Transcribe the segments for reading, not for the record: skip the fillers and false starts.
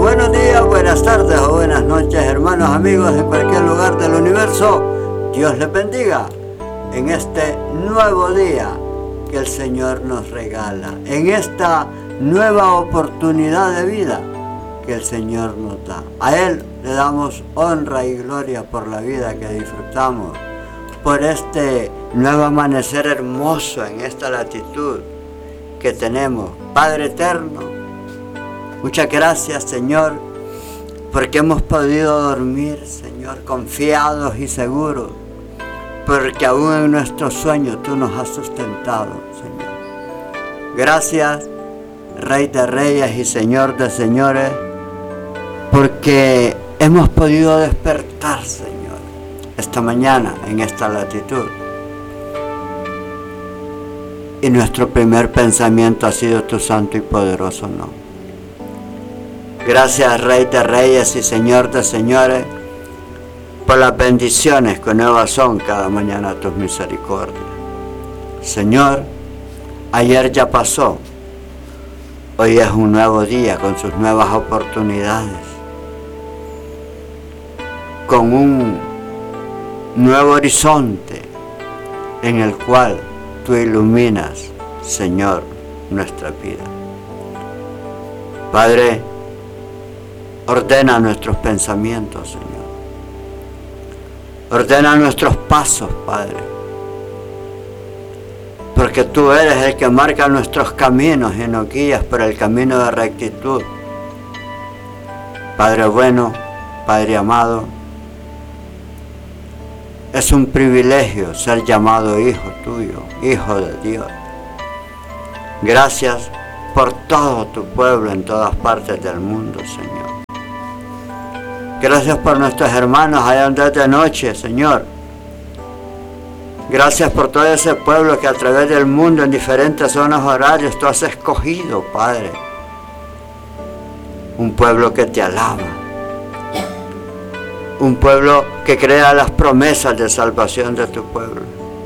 Buenos días, buenas tardes o buenas noches, hermanos, amigos en cualquier lugar del universo. Dios les bendiga en este nuevo día que el Señor nos regala, en esta nueva oportunidad de vida que el Señor nos da. A Él le damos honra y gloria por la vida que disfrutamos, por este nuevo amanecer hermoso en esta latitud que tenemos. Padre eterno, muchas gracias, Señor, porque hemos podido dormir, Señor, confiados y seguros, porque aún en nuestros sueños tú nos has sustentado, Señor. Gracias, Rey de Reyes y Señor de Señores, porque hemos podido despertar, Señor, esta mañana en esta latitud. Y nuestro primer pensamiento ha sido tu santo y poderoso nombre. Gracias, Rey de Reyes y Señor de Señores, por las bendiciones que nuevas son cada mañana tus misericordias. Señor, ayer ya pasó, hoy es un nuevo día con sus nuevas oportunidades, con un nuevo horizonte en el cual tú iluminas, Señor, nuestra vida. Padre, ordena nuestros pensamientos, Señor. Ordena nuestros pasos, Padre. Porque tú eres el que marca nuestros caminos y nos guías por el camino de rectitud. Padre bueno, Padre amado, es un privilegio ser llamado hijo tuyo, hijo de Dios. Gracias por todo tu pueblo en todas partes del mundo, Señor. Gracias por nuestros hermanos allá donde es de noche, Señor. Gracias por todo ese pueblo que a través del mundo en diferentes zonas horarias tú has escogido, Padre. Un pueblo que te alaba. Un pueblo que crea las promesas de salvación de tu pueblo.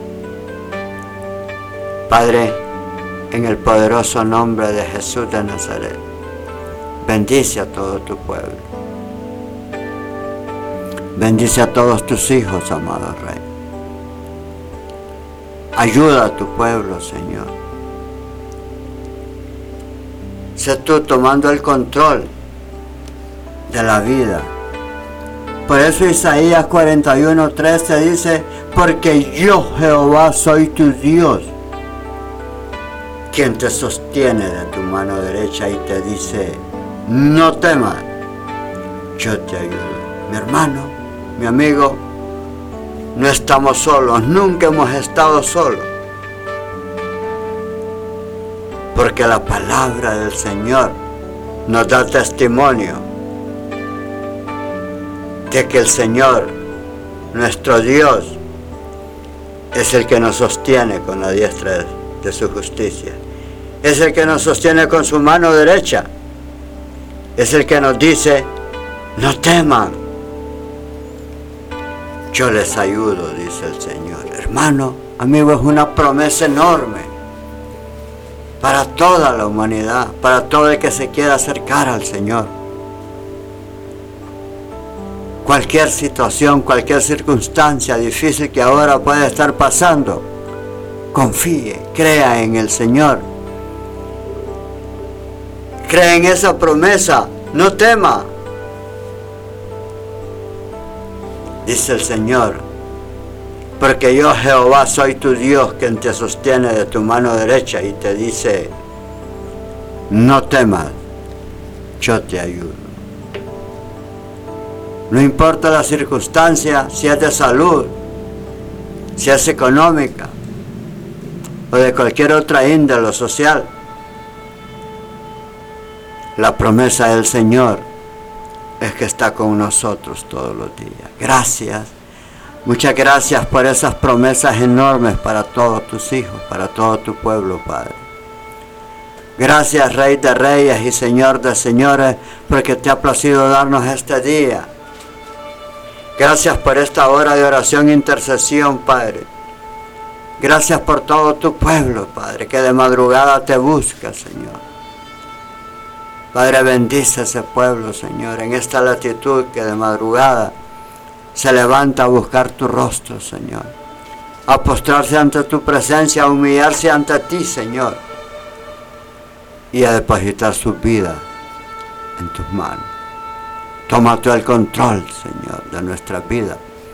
Padre, en el poderoso nombre de Jesús de Nazaret, bendice a todo tu pueblo. Bendice a todos tus hijos, amado Rey. Ayuda a tu pueblo, Señor. Sé tú tomando el control de la vida. Por eso Isaías 41:13 dice, porque yo, Jehová, soy tu Dios, quien te sostiene de tu mano derecha y te dice, no temas, yo te ayudo. Mi hermano, mi amigo, no estamos solos, nunca hemos estado solos. Porque la palabra del Señor nos da testimonio de que el Señor, nuestro Dios, es el que nos sostiene con la diestra de su justicia. Es el que nos sostiene con su mano derecha. Es el que nos dice, no teman, yo les ayudo, dice el Señor. Hermano, amigo, es una promesa enorme para toda la humanidad, para todo el que se quiera acercar al Señor. Cualquier situación, cualquier circunstancia difícil que ahora pueda estar pasando, confíe, crea en el Señor. Crea en esa promesa, no tema. Dice el Señor, porque yo, Jehová, soy tu Dios, quien te sostiene de tu mano derecha y te dice, no temas, yo te ayudo. No importa la circunstancia, si es de salud, si es económica o de cualquier otra índole social. La promesa del Señor es que está con nosotros todos los días. Gracias, muchas gracias por esas promesas enormes para todos tus hijos, para todo tu pueblo, Padre. Gracias, Rey de Reyes y Señor de Señores, porque te ha placido darnos este día. Gracias por esta hora de oración e intercesión, Padre. Gracias por todo tu pueblo, Padre, que de madrugada te busca, Señor. Padre, bendice ese pueblo, Señor, en esta latitud que de madrugada se levanta a buscar tu rostro, Señor, a postrarse ante tu presencia, a humillarse ante ti, Señor, y a depositar su vida en tus manos. Toma tú el control, Señor, de nuestra vida.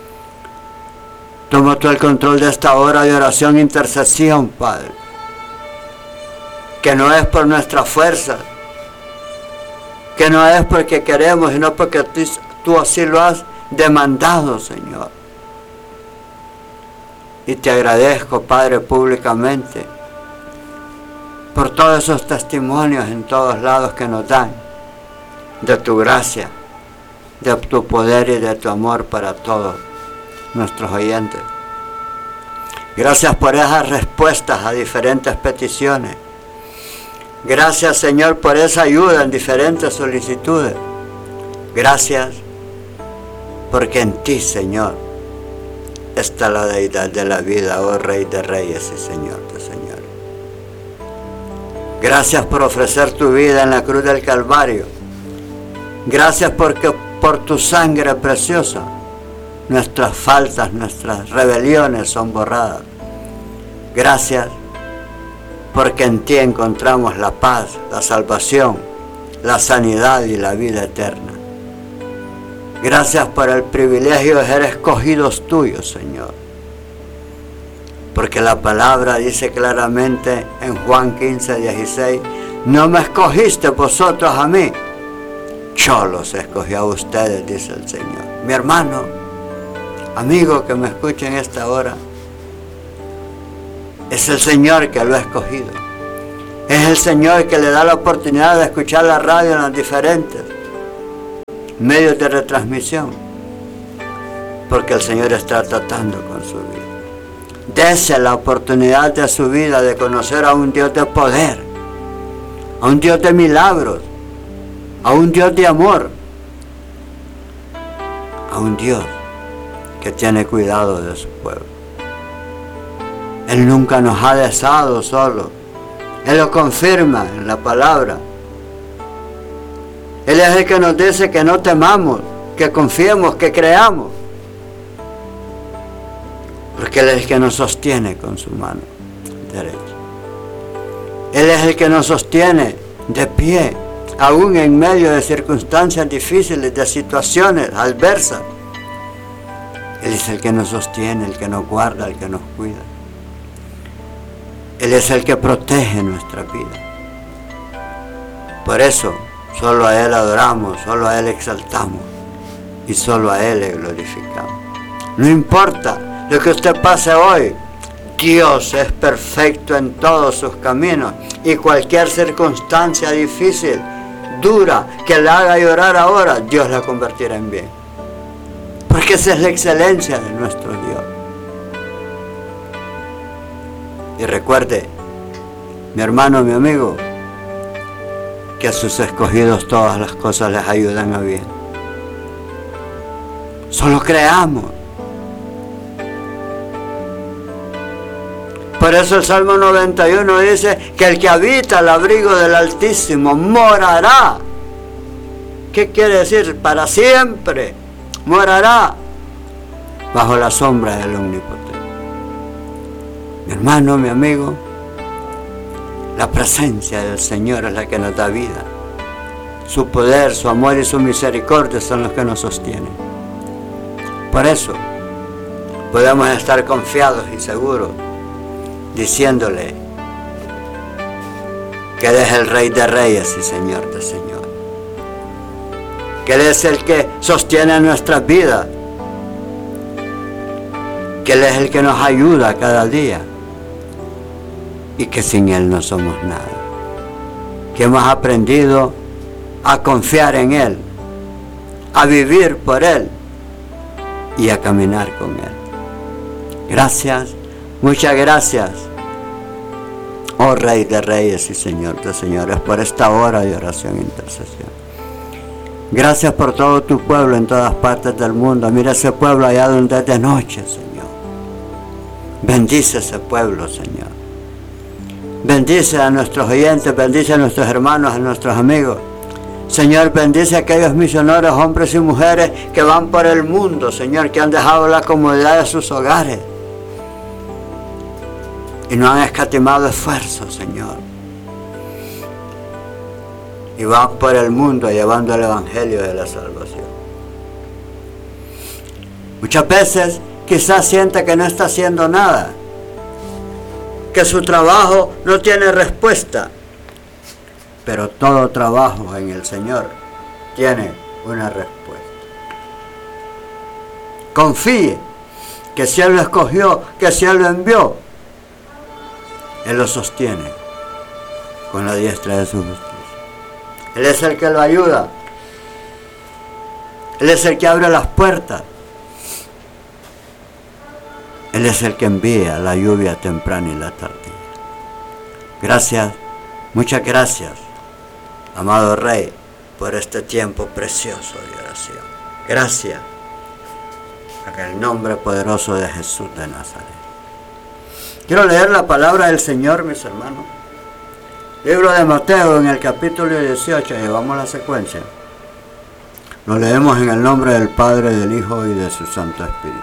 Toma tú el control de esta hora de oración e intercesión, Padre, que no es por nuestra fuerza, que no es porque queremos, sino porque tú así lo has demandado, Señor. Y te agradezco, Padre, públicamente por todos esos testimonios en todos lados que nos dan de tu gracia, de tu poder y de tu amor para todos nuestros oyentes. Gracias por esas respuestas a diferentes peticiones. Gracias, Señor, por esa ayuda en diferentes solicitudes. Gracias porque en ti, Señor, está la deidad de la vida, oh Rey de Reyes y Señor de Señores. Gracias por ofrecer tu vida en la cruz del Calvario. Gracias porque por tu sangre preciosa nuestras faltas, nuestras rebeliones son borradas. Gracias porque en ti encontramos la paz, la salvación, la sanidad y la vida eterna. Gracias por el privilegio de ser escogidos tuyos, Señor. Porque la palabra dice claramente en Juan 15:16, no me escogiste vosotros a mí, yo los escogí a ustedes, dice el Señor. Mi hermano, amigo que me escucha en esta hora, es el Señor que lo ha escogido. Es el Señor que le da la oportunidad de escuchar la radio en los diferentes medios de retransmisión. Porque el Señor está tratando con su vida. Dese la oportunidad de su vida de conocer a un Dios de poder, a un Dios de milagros, a un Dios de amor, a un Dios que tiene cuidado de su pueblo. Él nunca nos ha dejado solos. Él lo confirma en la palabra. Él es el que nos dice que no temamos, que confiemos, que creamos. Porque Él es el que nos sostiene con su mano derecha. Él es el que nos sostiene de pie, aún en medio de circunstancias difíciles, de situaciones adversas. Él es el que nos sostiene, el que nos guarda, el que nos cuida. Él es el que protege nuestra vida. Por eso, solo a Él adoramos, solo a Él exaltamos y solo a Él le glorificamos. No importa lo que usted pase hoy, Dios es perfecto en todos sus caminos y cualquier circunstancia difícil, dura, que le haga llorar ahora, Dios la convertirá en bien. Porque esa es la excelencia de nuestro Dios. Y recuerde, mi hermano, mi amigo, que a sus escogidos todas las cosas les ayudan a bien. Solo creamos. Por eso el Salmo 91 dice que el que habita al abrigo del Altísimo morará. ¿Qué quiere decir? Para siempre morará bajo la sombra del Omnipotente. Mi hermano, mi amigo, la presencia del Señor es la que nos da vida. Su poder, su amor y su misericordia son los que nos sostienen. Por eso podemos estar confiados y seguros diciéndole que Él es el Rey de Reyes y Señor de Señores. Que Él es el que sostiene nuestras vidas. Que Él es el que nos ayuda cada día. Y que sin Él no somos nada. Que hemos aprendido a confiar en Él, a vivir por Él y a caminar con Él. Gracias, muchas gracias, oh Rey de Reyes y Señor de Señores, por esta hora de oración e intercesión. Gracias por todo tu pueblo en todas partes del mundo. Mira ese pueblo allá donde es de noche, Señor. Bendice ese pueblo, Señor. Bendice a nuestros oyentes, bendice a nuestros hermanos, a nuestros amigos, Señor, bendice a aquellos misioneros, hombres y mujeres que van por el mundo, Señor, que han dejado la comodidad de sus hogares y no han escatimado esfuerzos, Señor. Y van por el mundo llevando el evangelio de la salvación. Muchas veces quizás siente que no está haciendo nada, que su trabajo no tiene respuesta, pero todo trabajo en el Señor tiene una respuesta. Confíe que si Él lo escogió, que si Él lo envió, Él lo sostiene con la diestra de su justicia. Él es el que lo ayuda. Él es el que abre las puertas. Él es el que envía la lluvia temprana y la tardía. Gracias, muchas gracias, amado Rey, por este tiempo precioso de oración. Gracias, en el nombre poderoso de Jesús de Nazaret. Quiero leer la palabra del Señor, mis hermanos. Libro de Mateo, en el capítulo 18, llevamos la secuencia. Lo leemos en el nombre del Padre, del Hijo y de su Santo Espíritu.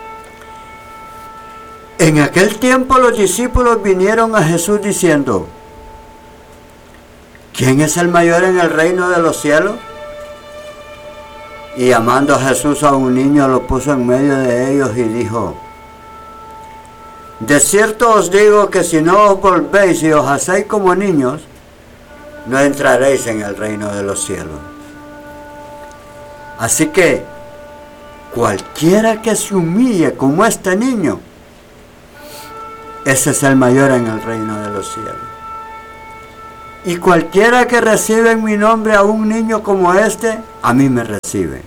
En aquel tiempo los discípulos vinieron a Jesús diciendo: ¿quién es el mayor en el reino de los cielos? Y llamando a Jesús a un niño, lo puso en medio de ellos y dijo: de cierto os digo que si no os volvéis y os hacéis como niños, no entraréis en el reino de los cielos. Así que cualquiera que se humille como este niño, ese es el mayor en el reino de los cielos. Y cualquiera que recibe en mi nombre a un niño como este, a mí me recibe.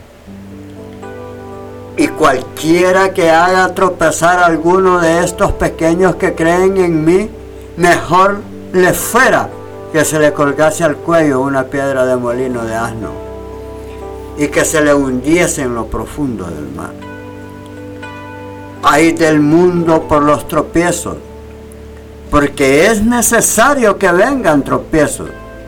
Y cualquiera que haga tropezar a alguno de estos pequeños que creen en mí, mejor le fuera que se le colgase al cuello una piedra de molino de asno y que se le hundiese en lo profundo del mar. Ay del mundo por los tropiezos, porque es necesario que vengan tropiezos,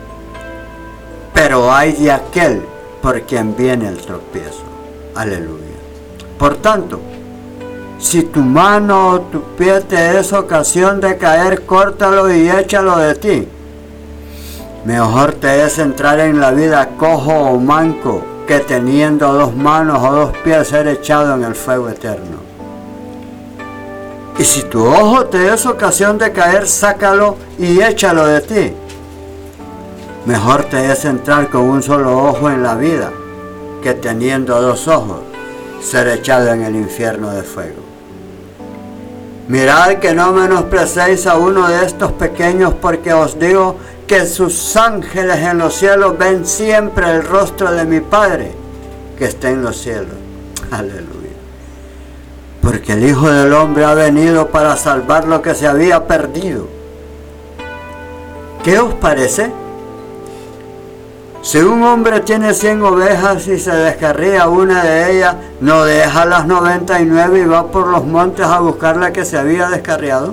pero ay de aquel por quien viene el tropiezo. Aleluya. Por tanto, si tu mano o tu pie te es ocasión de caer, córtalo y échalo de ti. Mejor te es entrar en la vida cojo o manco, que teniendo dos manos o dos pies ser echado en el fuego eterno. Y si tu ojo te es ocasión de caer, sácalo y échalo de ti. Mejor te es entrar con un solo ojo en la vida, que teniendo dos ojos ser echado en el infierno de fuego. Mirad que no menosprecéis a uno de estos pequeños, porque os digo que sus ángeles en los cielos ven siempre el rostro de mi Padre que está en los cielos. Aleluya. Porque el Hijo del Hombre ha venido para salvar lo que se había perdido. ¿Qué os parece? Si un hombre tiene 100 ovejas y se descarría una de ellas, ¿no deja las 99 y va por los montes a buscar la que se había descarriado?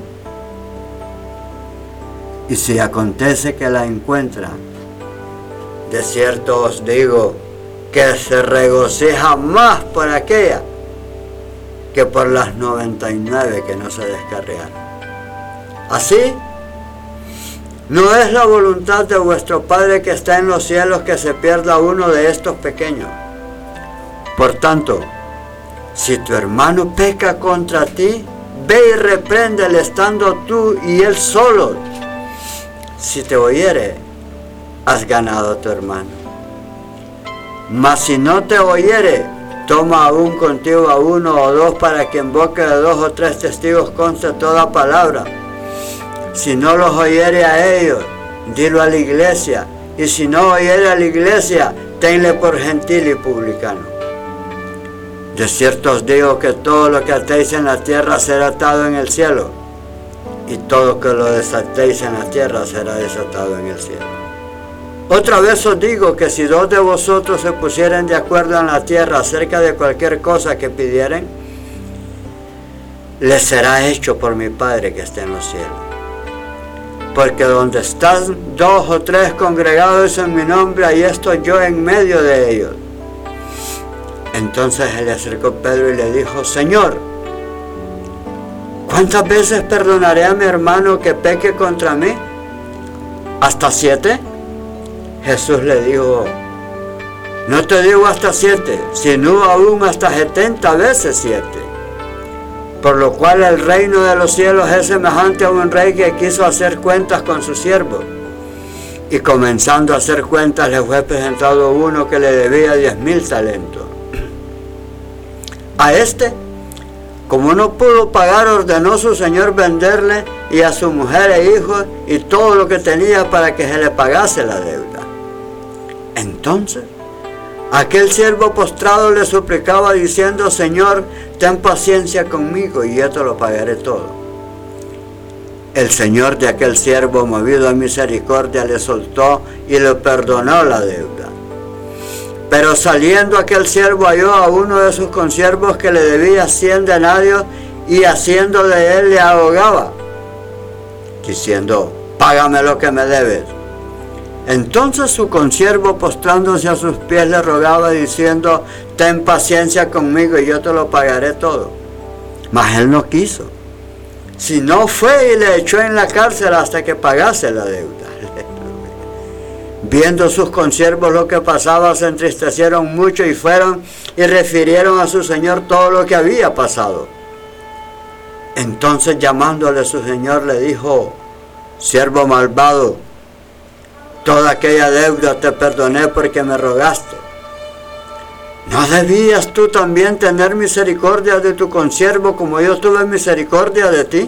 Y si acontece que la encuentra, de cierto os digo que se regocija más por aquella que por las 99 que no se descarriaron. Así, no es la voluntad de vuestro Padre que está en los cielos que se pierda uno de estos pequeños. Por tanto, si tu hermano peca contra ti, ve y repréndele estando tú y él solo. Si te oyere, has ganado a tu hermano. Mas si no te oyere, toma aún contigo a uno o dos, para que en boca de 2 o 3 testigos conste toda palabra. Si no los oyere a ellos, dilo a la iglesia. Y si no oyere a la iglesia, tenle por gentil y publicano. De cierto os digo que todo lo que atéis en la tierra será atado en el cielo, y todo que lo desatéis en la tierra será desatado en el cielo. Otra vez os digo que si 2 de vosotros se pusieren de acuerdo en la tierra acerca de cualquier cosa que pidieren, les será hecho por mi Padre que está en los cielos. porque donde están 2 o 3 congregados en mi nombre, ahí estoy yo en medio de ellos. Entonces se le acercó Pedro y le dijo: Señor, ¿cuántas veces perdonaré a mi hermano que peque contra mí? ¿Hasta 7? Jesús le dijo: no te digo hasta 7, sino aún hasta 70 veces 7. Por lo cual el reino de los cielos es semejante a un rey que quiso hacer cuentas con su siervo. Y comenzando a hacer cuentas, le fue presentado uno que le debía 10,000 talentos. A este, como no pudo pagar, ordenó su señor venderle y a su mujer e hijos y todo lo que tenía para que se le pagase la deuda. Entonces, aquel siervo postrado le suplicaba diciendo: Señor, ten paciencia conmigo y yo te lo pagaré todo. El señor de aquel siervo, movido a misericordia, le soltó y le perdonó la deuda. Pero saliendo aquel siervo halló a uno de sus consiervos que le debía 100 denarios y haciendo de él le ahogaba, diciendo: págame lo que me debes. Entonces su consiervo, postrándose a sus pies, le rogaba diciendo: ten paciencia conmigo y yo te lo pagaré todo. Mas él no quiso, sino fue y le echó en la cárcel hasta que pagase la deuda. Viendo sus consiervos lo que pasaba, se entristecieron mucho y fueron y refirieron a su señor todo lo que había pasado. Entonces, llamándole su señor, le dijo: siervo malvado, toda aquella deuda te perdoné porque me rogaste. ¿No debías tú también tener misericordia de tu consiervo como yo tuve misericordia de ti?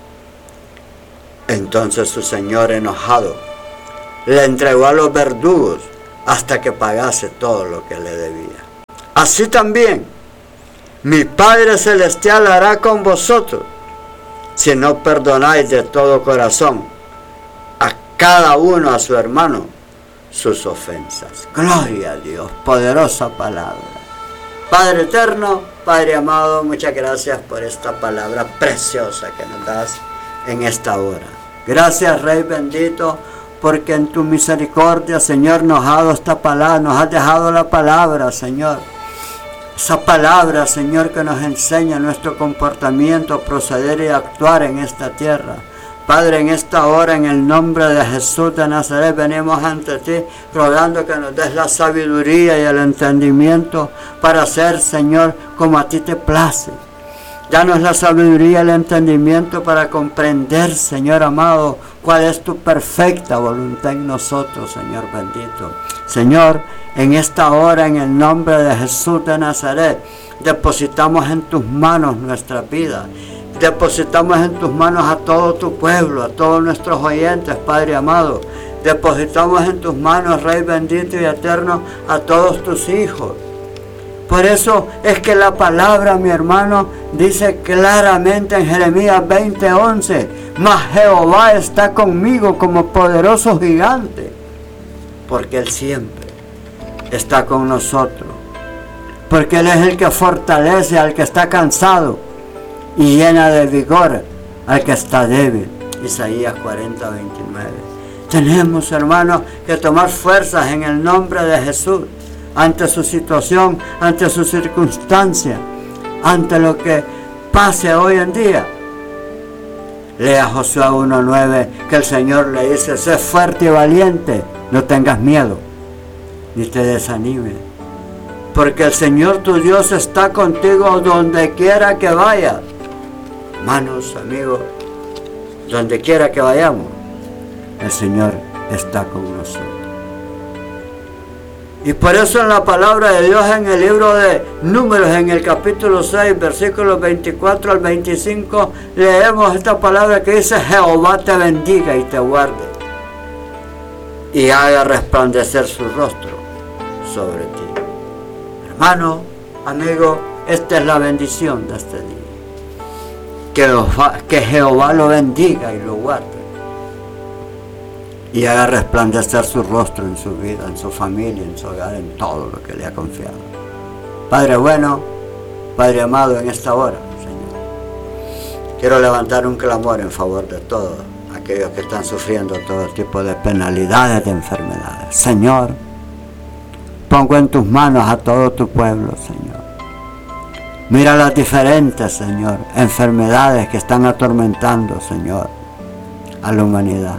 Entonces su señor, enojado, le entregó a los verdugos hasta que pagase todo lo que le debía. Así también mi Padre Celestial hará con vosotros, si no perdonáis de todo corazón a cada uno, a su hermano, sus ofensas. Gloria a Dios, poderosa palabra. Padre eterno, Padre amado, muchas gracias por esta palabra preciosa que nos das en esta hora. Gracias, Rey bendito, porque en tu misericordia, Señor, nos has dado esta palabra, nos has dejado la palabra, Señor. Esa palabra, Señor, que nos enseña nuestro comportamiento, proceder y actuar en esta tierra. Padre, en esta hora, en el nombre de Jesús de Nazaret, venimos ante ti rogando que nos des la sabiduría y el entendimiento para hacer, Señor, como a ti te place. Danos la sabiduría y el entendimiento para comprender, Señor amado, cuál es tu perfecta voluntad en nosotros, Señor bendito. Señor, en esta hora, en el nombre de Jesús de Nazaret, depositamos en tus manos nuestra vida. Depositamos en tus manos a todo tu pueblo, a todos nuestros oyentes, Padre amado. Depositamos en tus manos, Rey bendito y eterno, a todos tus hijos. Por eso es que la palabra, mi hermano, dice claramente en Jeremías 20:11, mas Jehová está conmigo como poderoso gigante, porque Él siempre está con nosotros, porque Él es el que fortalece al que está cansado y llena de vigor al que está débil. Isaías 40:29. Tenemos, hermanos, que tomar fuerzas en el nombre de Jesús ante su situación, ante su circunstancia, ante lo que pase hoy en día. Lea Josué 1:9, que el Señor le dice: sé fuerte y valiente, no tengas miedo, ni te desanimes, porque el Señor tu Dios está contigo donde quiera que vayas. Hermanos, amigos, donde quiera que vayamos, el Señor está con nosotros. Y por eso en la palabra de Dios, en el libro de Números, en el capítulo 6, versículos 24 al 25, leemos esta palabra que dice: Jehová te bendiga y te guarde, y haga resplandecer su rostro sobre ti. Hermano, amigo, esta es la bendición de este día. Que Jehová lo bendiga y lo guarde, y haga resplandecer su rostro en su vida, en su familia, en su hogar, en todo lo que le ha confiado. Padre bueno, Padre amado, en esta hora, Señor, quiero levantar un clamor en favor de todos aquellos que están sufriendo todo tipo de penalidades, de enfermedades. Señor, pongo en tus manos a todo tu pueblo, Señor. Mira las diferentes, Señor, enfermedades que están atormentando, Señor, a la humanidad.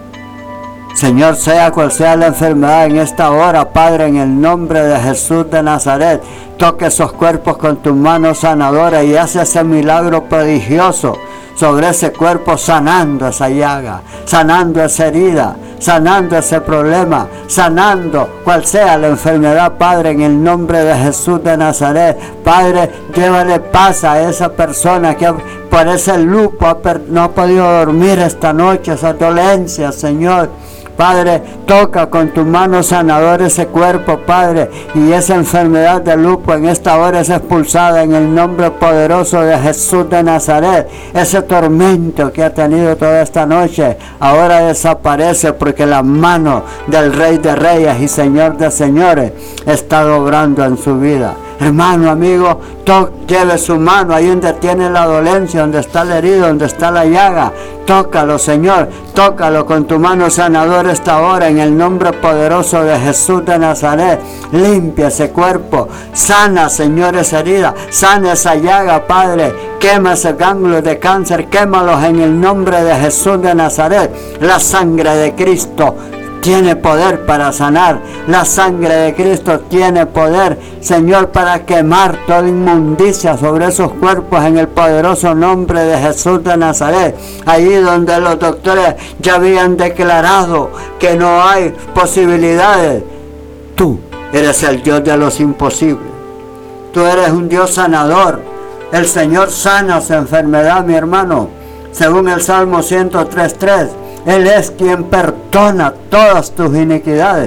Señor, sea cual sea la enfermedad en esta hora, Padre, en el nombre de Jesús de Nazaret, toque esos cuerpos con tus manos sanadoras y hace ese milagro prodigioso sobre ese cuerpo, sanando esa llaga, sanando esa herida, sanando ese problema, sanando cual sea la enfermedad, Padre, en el nombre de Jesús de Nazaret. Padre, llévale paz a esa persona que por ese lupo no ha podido dormir esta noche, esa dolencia, Señor. Padre, toca con tu mano sanadora ese cuerpo, Padre, y esa enfermedad de lupo en esta hora es expulsada en el nombre poderoso de Jesús de Nazaret. Ese tormento que ha tenido toda esta noche ahora desaparece, porque la mano del Rey de Reyes y Señor de Señores está obrando en su vida. Hermano, amigo, lleve su mano ahí donde tiene la dolencia, donde está la herida, donde está la llaga. Tócalo, Señor, tócalo con tu mano sanadora esta hora en el nombre poderoso de Jesús de Nazaret. Limpia ese cuerpo, sana, Señor, esa herida, sana esa llaga, Padre. Quema ese ganglio de cáncer, quémalos en el nombre de Jesús de Nazaret. La sangre de Cristo tiene poder para sanar. La sangre de Cristo tiene poder, Señor, para quemar toda inmundicia sobre esos cuerpos en el poderoso nombre de Jesús de Nazaret. Allí donde los doctores ya habían declarado que no hay posibilidades, tú eres el Dios de los imposibles. Tú eres un Dios sanador. El Señor sana su enfermedad, mi hermano, según el Salmo 103:3. Él es quien perdona todas tus iniquidades,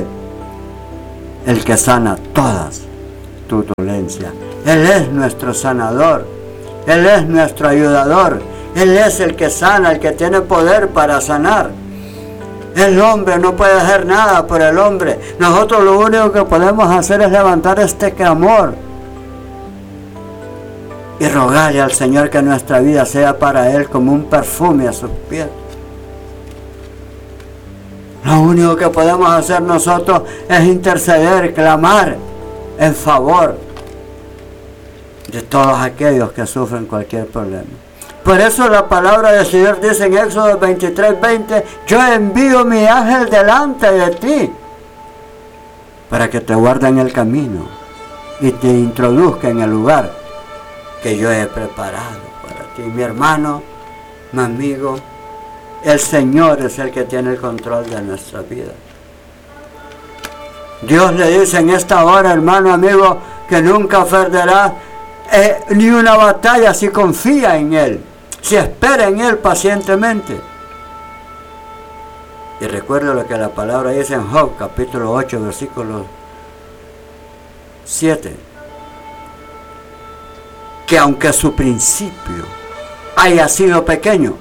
el que sana todas tus dolencias. Él es nuestro sanador, Él es nuestro ayudador, Él es el que sana, el que tiene poder para sanar. El hombre no puede hacer nada por el hombre. Nosotros lo único que podemos hacer es levantar este clamor y rogarle al Señor que nuestra vida sea para Él como un perfume a sus pies. Lo único que podemos hacer nosotros es interceder, clamar en favor de todos aquellos que sufren cualquier problema. Por eso la palabra del Señor dice en Éxodo 23:20, yo envío mi ángel delante de ti para que te guarde en el camino y te introduzca en el lugar que yo he preparado para ti. Mi hermano, mi amigo, el Señor es el que tiene el control de nuestra vida. Dios le dice en esta hora, hermano, amigo, que nunca perderá ni una batalla si confía en Él, si espera en Él pacientemente. Y recuerda lo que la palabra dice en Job, capítulo 8, versículo 7. Que aunque su principio haya sido pequeño,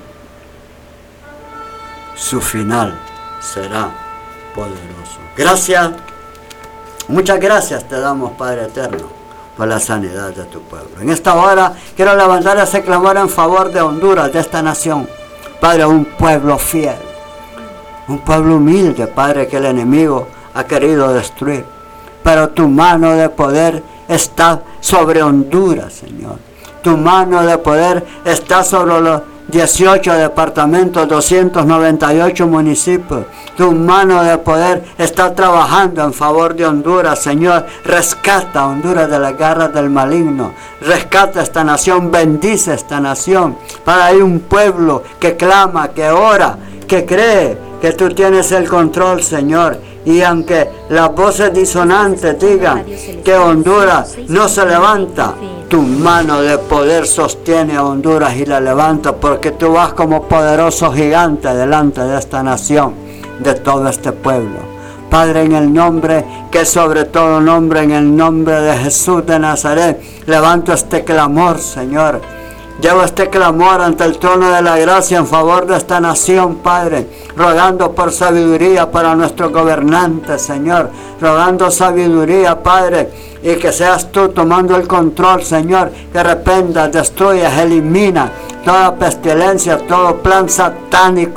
su final será poderoso. Gracias, muchas gracias te damos, Padre eterno, por la sanidad de tu pueblo. En esta hora quiero levantar ese clamor en favor de Honduras, de esta nación. Padre, un pueblo fiel, un pueblo humilde, Padre, que el enemigo ha querido destruir. Pero tu mano de poder está sobre Honduras, Señor. Tu mano de poder está sobre los 18 departamentos, 298 municipios. Tu mano de poder está trabajando en favor de Honduras, Señor. Rescata a Honduras de las garras del maligno. Rescata esta nación, bendice esta nación. Para hay un pueblo que clama, que ora, que cree que tú tienes el control, Señor. Y aunque las voces disonantes digan que Honduras no se levanta, tu mano de poder sostiene a Honduras y la levanta, porque tú vas como poderoso gigante delante de esta nación, de todo este pueblo. Padre, en el nombre que sobre todo nombre, en el nombre de Jesús de Nazaret, levanto este clamor, Señor. Llevo este clamor ante el trono de la gracia en favor de esta nación, Padre, rogando por sabiduría para nuestros gobernantes, Señor, rogando sabiduría, Padre, y que seas tú tomando el control, Señor, que reprendas, destruyas, elimina toda pestilencia, todo plan satánico,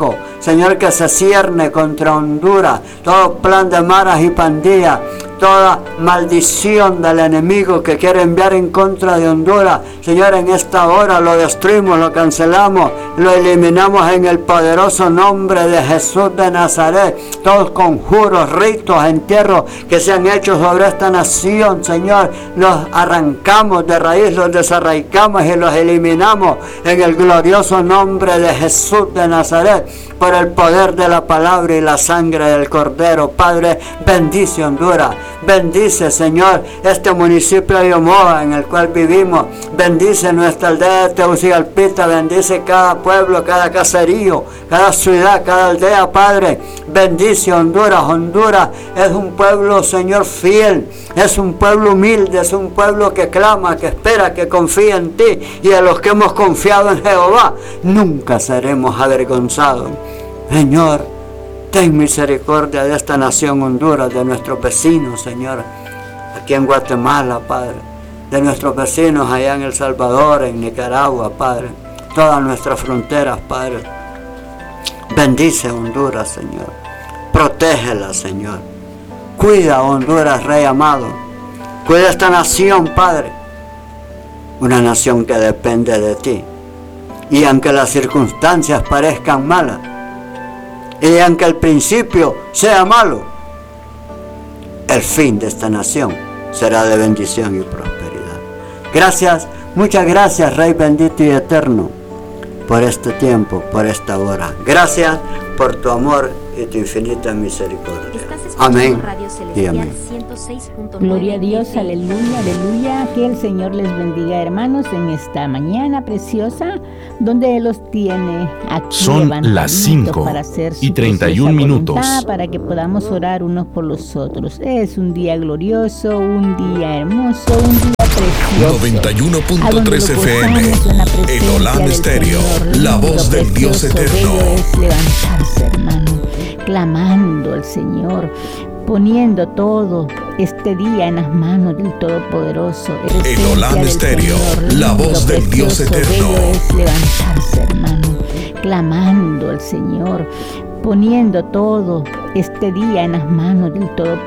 Señor, que se cierne contra Honduras, todo plan de maras y pandillas, toda maldición del enemigo que quiere enviar en contra de Honduras, Señor, en esta hora lo destruimos, lo cancelamos, lo eliminamos en el poderoso nombre de Jesús de Nazaret. Todos conjuros, ritos, entierros que se han hecho sobre esta nación, Señor, los arrancamos de raíz, los desarraigamos y los eliminamos en el glorioso nombre de Jesús de Nazaret, por el poder de la palabra y la sangre del Cordero. Padre, bendice Honduras, bendice, Señor, este municipio de Omoa en el cual vivimos, bendice nuestra aldea de Tegucigalpita, bendice cada pueblo, cada caserío, cada ciudad, cada aldea, Padre, bendice Honduras. Honduras es un pueblo, Señor, fiel, es un pueblo humilde, es un pueblo que clama, que espera, que confía en ti, y a los que hemos confiado en Jehová, nunca seremos avergonzados. Señor, ten misericordia de esta nación Honduras, de nuestros vecinos, Señor, aquí en Guatemala, Padre, de nuestros vecinos allá en El Salvador, en Nicaragua, Padre, todas nuestras fronteras, Padre. Bendice Honduras, Señor, protégela, Señor, cuida a Honduras, Rey amado, cuida esta nación, Padre, una nación que depende de ti, y aunque las circunstancias parezcan malas, y aunque el principio sea malo, el fin de esta nación será de bendición y prosperidad. Gracias, muchas gracias, Rey bendito y eterno, por este tiempo, por esta hora. Gracias por tu amor y tu infinita misericordia. Amén y amén. Gloria a Dios, aleluya, aleluya. Que el Señor les bendiga, hermanos, en esta mañana preciosa, donde Él los tiene aquí. Son las 5:31. Para que podamos orar unos por los otros. Es un día glorioso, un día hermoso, un día precioso. 91.3 FM, el Olam Estéreo, la voz del Dios eterno. Es levantarse, hermano, clamando al Señor, poniendo todo este día en las manos del Todopoderoso. El Olam Estéreo, la voz del Dios eterno. Es levantarse, hermano, clamando al Señor, poniendo todo este día en las manos del Todopoderoso.